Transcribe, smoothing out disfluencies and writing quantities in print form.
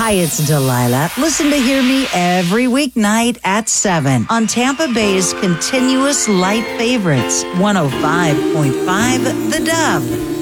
Hi, it's Delilah. Listen to Hear Me every weeknight at 7 on Tampa Bay's continuous light favorites, 105.5 The Dove.